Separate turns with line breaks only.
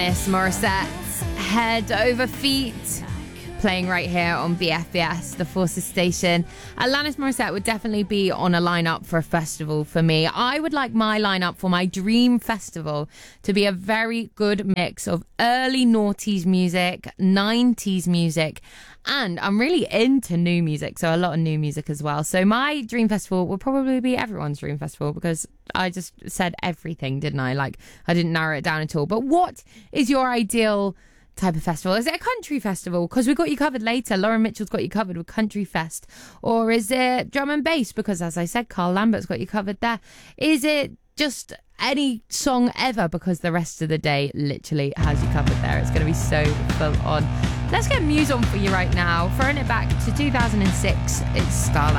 Alanis Morissette, Head Over Feet, playing right here on BFBS, the Forces station. Alanis Morissette would definitely be on a lineup for a festival for me. I would like my lineup for my dream festival to be a very good mix of early noughties music, 90s music, and I'm really into new music, so a lot of new music as well. So my dream festival will probably be everyone's dream festival, because I just said everything, didn't I? Like, I didn't narrow it down at all. But what is your ideal type of festival? Is it a country festival? Because we got you covered later. Lauren Mitchell's got you covered with Country Fest. Or is it drum and bass? Because, as I said, Carl Lambert's got you covered there. Is it just any song ever? Because the rest of the day literally has you covered there. It's going to be so full on. Let's get Muse on for you right now. Throwing it back to 2006, it's Starlight.